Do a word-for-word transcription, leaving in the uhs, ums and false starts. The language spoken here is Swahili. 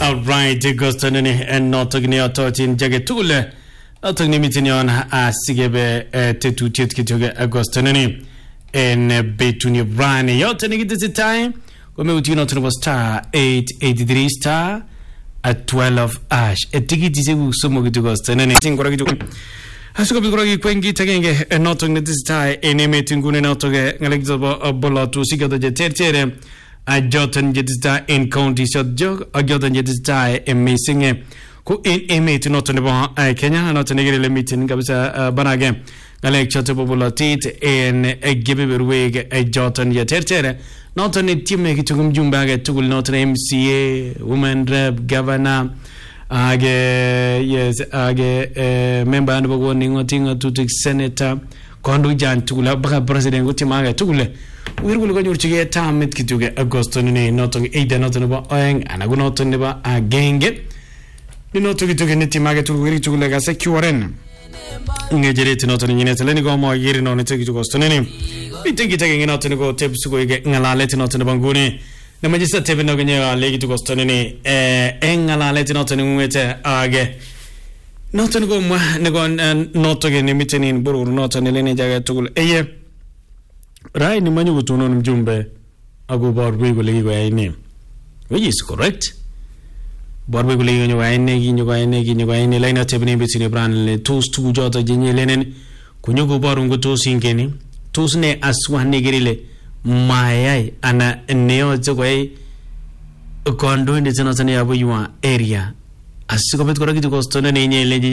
Alright, Gostonini and Notogni Autotin Jagetule. Otogni Mitinion as Sigebe Tetu Tietkitoge Agostonini and Betuni Brani. Yotani this time. Come with you not star eight eighty three star at twelve ash. A ticket is a sumo to Gostonini. Asuka bikorogi kwengi tagenge enotong this time enemeting gunenotoge Alexabo Bolo to Sigado Jetere. A Jotan Jedista in county shot jog, a Jotan Jedista a missing who in emit not on the bar, Kenya, not a negative meeting, Gabsa Banagam, Galek Chotopola Tit, and a Gibber wig, a Jotan Yetere, not only team make it to Jumbaga to not an M C A, woman rep, governor, Age, yes, Age, member and warning or thing to take senator, Condujan to La President Gutimaga Tule. We will go to get time at Kituga Agostoni, not on eight and not about Oang, and I will not on about a gang. You know, to get to get Timaga to really to like a secure end. Engage not on the Lenigo more year on a ticket to Gostoni. We think it taking out to go tips to go get Ngala letting out in the Banguni. The Magister Tevinoga lady to Gostoni, Engala letting out in the Wete Age. Not to go Nagon and not again emitting in Buru, not on the Lenaja to a year. Right, ni manyu kutuno mjumbe ago borbe gulegi kwa ine, which is correct. Borbe gulegi nyo kwa ine, ginyo kwa ine, ginyo kwa ine. Laina tebini betini brand le toast tu jota jenye lenen kunyogo borungo toast ingeni toast ne aswa negerile mayai ana neo chokwe kondo inde chana chane abu yuwa area asiko bet koraki tu kosto ne nye lenje.